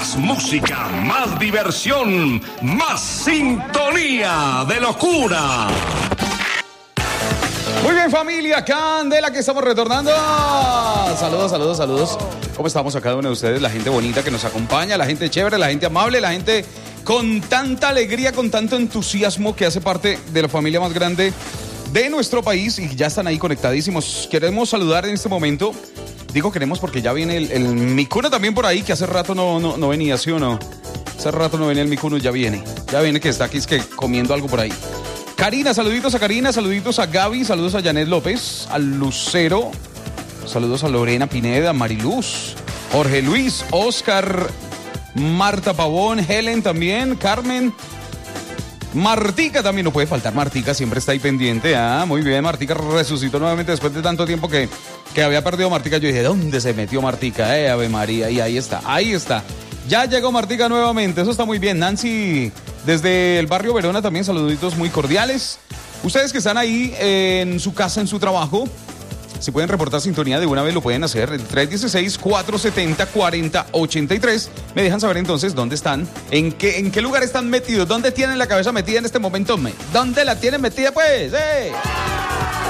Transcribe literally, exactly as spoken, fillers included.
Más música, más diversión, más sintonía de locura. Muy bien, familia Candela, que estamos retornando. Saludos, saludos, saludos. ¿Cómo estamos a cada uno de ustedes? La gente bonita que nos acompaña, la gente chévere, la gente amable, la gente con tanta alegría, con tanto entusiasmo, que hace parte de la familia más grande de nuestro país y ya están ahí conectadísimos. Queremos saludar en este momento. Digo queremos porque ya viene el, el Micuno también por ahí, que hace rato no, no, no venía, ¿sí o no? Hace rato no venía el Micuno, ya viene. Ya viene, que está aquí, es que comiendo algo por ahí. Karina, saluditos a Karina, saluditos a Gaby, saludos a Janet López, a Lucero, saludos a Lorena Pineda, Mariluz, Jorge Luis, Oscar, Marta Pavón, Helen también, Carmen, Martica también, no puede faltar Martica, siempre está ahí pendiente. Ah, muy bien, Martica resucitó nuevamente después de tanto tiempo que, que había perdido Martica. Yo dije, ¿dónde se metió Martica? Eh, Ave María, y ahí está, ahí está. Ya llegó Martica nuevamente, eso está muy bien. Nancy, desde el barrio Verona también, saluditos muy cordiales. Ustedes que están ahí en su casa, en su trabajo, si pueden reportar sintonía de una vez lo pueden hacer. El tres uno seis, cuatro siete cero, cuatro cero ocho tres. Me dejan saber entonces dónde están, en qué, en qué lugar están metidos, dónde tienen la cabeza metida en este momento. ¿Dónde la tienen metida, pues? ¡Eh!